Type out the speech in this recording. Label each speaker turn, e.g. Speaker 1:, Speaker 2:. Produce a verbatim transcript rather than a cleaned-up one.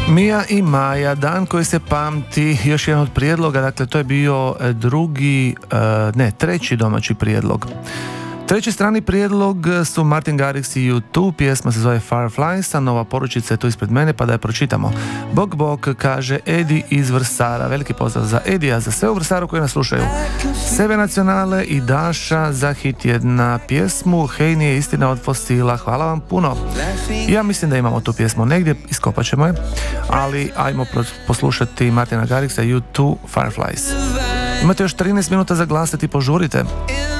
Speaker 1: Mija i Maja, dan koji se pamti, još jedan od prijedloga, dakle to je bio drugi, ne, treći domaći prijedlog. Treći strani prijedlog su Martin Garrix i U dva, pjesma se zove Fireflies, a nova poručica je tu ispred mene pa da je pročitamo. Bog bog, kaže Edi iz Vrsara, veliki pozdrav za Edija, za sve u Vrsaru koji nas slušaju. Sebe Nacionale i Daša za hit jedna pjesmu, hej nije istina od Fosila, hvala vam puno. Ja mislim da imamo tu pjesmu negdje, iskopat ćemo je, ali ajmo poslušati Martina Garrixa i U dva, Fireflies. Imate još trinaest minuta za glasati, požurite.